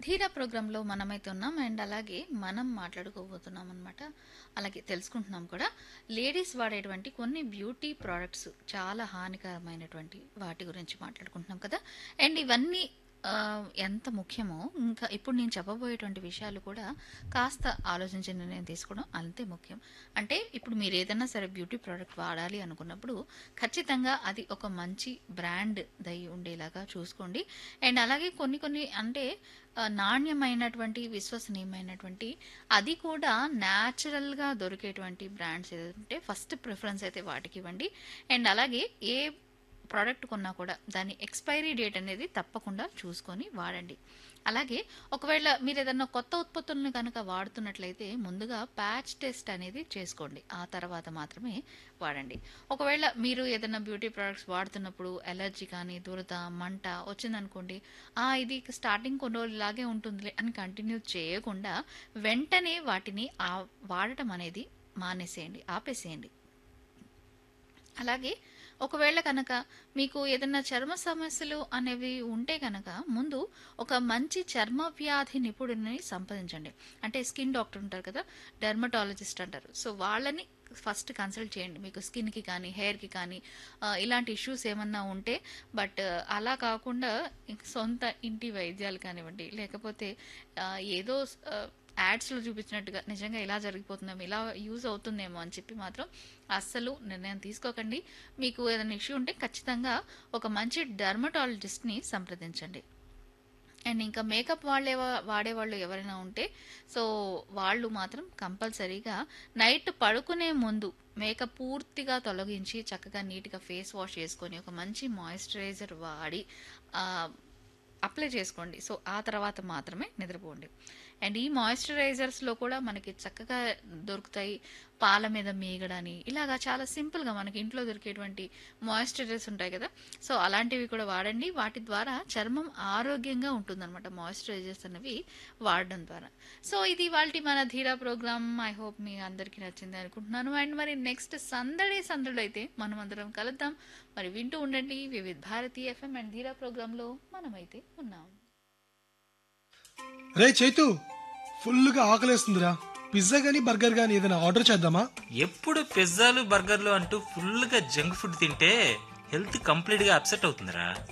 ధీరా ప్రోగ్రాంలో మనమైతే ఉన్నాం అండ్ అలాగే మనం మాట్లాడుకోబోతున్నాం అనమాట. అలాగే తెలుసుకుంటున్నాం కూడా. లేడీస్ వాడేటువంటి కొన్ని బ్యూటీ ప్రోడక్ట్స్ చాలా హానికరమైనటువంటి వాటి గురించి మాట్లాడుకుంటున్నాం కదా. అండ్ ఇవన్నీ ఎంత ముఖ్యమో ఇంకా ఇప్పుడు నేను చెప్పబోయేటువంటి విషయాలు కూడా కాస్త ఆలోచించి నిర్ణయం తీసుకోవడం అంతే ముఖ్యం. అంటే ఇప్పుడు మీరు ఏదైనా సరే బ్యూటీ ప్రోడక్ట్ వాడాలి అనుకున్నప్పుడు ఖచ్చితంగా అది ఒక మంచి బ్రాండ్ దై ఉండేలాగా చూసుకోండి. అండ్ అలాగే కొన్ని కొన్ని అంటే నాణ్యమైనటువంటి విశ్వసనీయమైనటువంటి అది కూడా న్యాచురల్గా దొరికేటువంటి బ్రాండ్స్ ఏదంటే ఫస్ట్ ప్రిఫరెన్స్ అయితే వాటికి ఇవ్వండి. అండ్ అలాగే ఏ ప్రోడక్ట్ కొన్నా కూడా దాని ఎక్స్పైరీ డేట్ అనేది తప్పకుండా చూసుకొని వాడండి. అలాగే ఒకవేళ మీరు ఏదన్నా కొత్త ఉత్పత్తులను కనుక వాడుతున్నట్లయితే ముందుగా ప్యాచ్ టెస్ట్ అనేది చేసుకోండి, ఆ తర్వాత మాత్రమే వాడండి. ఒకవేళ మీరు ఏదైనా బ్యూటీ ప్రోడక్ట్స్ వాడుతున్నప్పుడు ఎలర్జీ కానీ దురద మంట వచ్చిందనుకోండి, ఇది స్టార్టింగ్ కొన్ని రోజులు ఇలాగే ఉంటుంది అని కంటిన్యూ చేయకుండా వెంటనే వాటిని వాడటం అనేది మానేసేయండి, ఆపేసేయండి. అలాగే ఒకవేళ కనుక మీకు ఏదైనా చర్మ సమస్యలు అనేవి ఉంటే కనుక ముందు ఒక మంచి చర్మ వ్యాధి నిపుణుడిని సంప్రదించండి. అంటే స్కిన్ డాక్టర్ ఉంటారు కదా, డెర్మటాలజిస్ట్ అంటారు. సో వాళ్ళని ఫస్ట్ కన్సల్ట్ చేయండి, మీకు స్కిన్కి కానీ హెయిర్కి కానీ ఇలాంటి ఇష్యూస్ ఏమన్నా ఉంటే. బట్ అలా కాకుండా సొంత ఇంటి వైద్యాలు కానివ్వండి, లేకపోతే ఏదో యాడ్స్లో చూపించినట్టుగా నిజంగా ఇలా జరిగిపోతుందేమో, ఇలా యూజ్ అవుతుందేమో అని చెప్పి మాత్రం అస్సలు నిర్ణయం తీసుకోకండి. మీకు ఏదైనా ఇష్యూ ఉంటే ఖచ్చితంగా ఒక మంచి డర్మటాలజిస్ట్ని సంప్రదించండి. అండ్ ఇంకా మేకప్ వాడేవాళ్ళు ఎవరైనా ఉంటే సో వాళ్ళు మాత్రం కంపల్సరీగా నైట్ పడుకునే ముందు మేకప్ పూర్తిగా తొలగించి చక్కగా నీట్గా ఫేస్ వాష్ చేసుకొని ఒక మంచి మాయిశ్చరైజర్ వాడి అప్లై చేసుకోండి. సో ఆ తర్వాత మాత్రమే నిద్రపోండి. అండ్ ఈ మాయిశ్చరైజర్స్లో కూడా మనకి చక్కగా దొరుకుతాయి, పాల మీద మీగడని, ఇలాగా చాలా సింపుల్గా మనకి ఇంట్లో దొరికేటువంటి మాయిశ్చరైజర్స్ ఉంటాయి కదా. సో అలాంటివి కూడా వాడండి, వాటి ద్వారా చర్మం ఆరోగ్యంగా ఉంటుందన్నమాట మాయిశ్చరైజర్స్ అనేవి వాడడం ద్వారా. సో ఇది వాళ్ళ మన ధీరా ప్రోగ్రామ్. ఐ హోప్ మీ అందరికీ నచ్చింది అనుకుంటున్నాను. అండ్ మరి నెక్స్ట్ సందడి అయితే మనం అందరం కలుద్దాం. మరి వింటూ ఉండండి వివిధ భారతి ఎఫ్ఎం అండ్ ధీరా ప్రోగ్రాంలో మనమైతే ఉన్నాం. రే చైతు, ఫుల్గా ఆకలేస్తుందిరా. పిజ్జా గానీ బర్గర్ గానీ ఏదైనా ఆర్డర్ చేద్దామా? ఎప్పుడు పిజ్జాలు బర్గర్లు అంటూ ఫుల్ గా జంక్ ఫుడ్ తింటే హెల్త్ కంప్లీట్ గా అప్సెట్ అవుతుందిరా.